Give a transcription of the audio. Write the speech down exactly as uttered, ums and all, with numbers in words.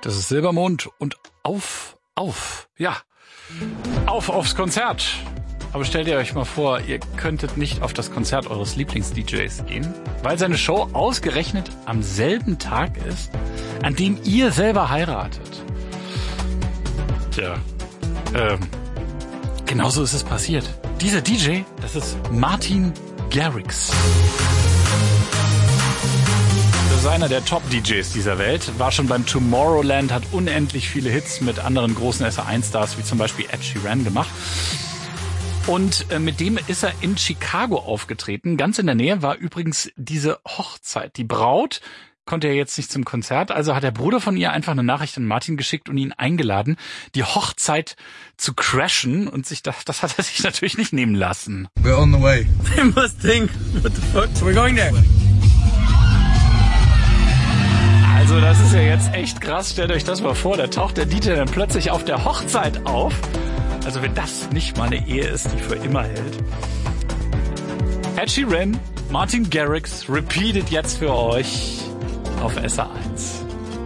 Das ist Silbermond und auf, auf, ja, auf aufs Konzert. Aber stellt ihr euch mal vor, ihr könntet nicht auf das Konzert eures Lieblings-D Js gehen, weil seine Show ausgerechnet am selben Tag ist, an dem ihr selber heiratet. Tja, ähm, genauso ist es passiert. Dieser D J, das ist Martin Garrix. Das ist einer der Top-D Js dieser Welt, war schon beim Tomorrowland, hat unendlich viele Hits mit anderen großen S R eins Stars, wie zum Beispiel Ed Sheeran, gemacht. Und äh, mit dem ist er in Chicago aufgetreten. Ganz in der Nähe war übrigens diese Hochzeit. Die Braut konnte er jetzt nicht zum Konzert, also hat der Bruder von ihr einfach eine Nachricht an Martin geschickt und ihn eingeladen, die Hochzeit zu crashen. Und sich das, das hat er sich natürlich nicht nehmen lassen. We're on the way. They must think, what the fuck? So we're going there. Also das ist ja jetzt echt krass. Stellt euch das mal vor, da taucht der D J dann plötzlich auf der Hochzeit auf. Also wenn das nicht mal eine Ehe ist, die für immer hält. Ed Sheeran, Martin Garrix, repeated jetzt für euch auf S R eins.